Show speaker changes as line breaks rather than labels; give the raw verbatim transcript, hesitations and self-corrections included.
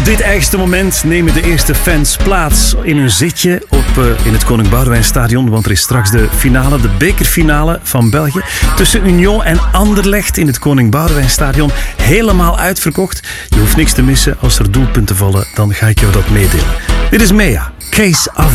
dit eigenste moment nemen de eerste fans plaats in hun zitje op, uh, in het Koning Boudewijnstadion. Want er is straks de finale, de bekerfinale van België. Tussen Union en Anderlecht in het Koning Boudewijnstadion. Helemaal uitverkocht. Je hoeft niks te missen. Als er doelpunten vallen, dan ga ik jou dat meedelen. Dit is Mea, Case of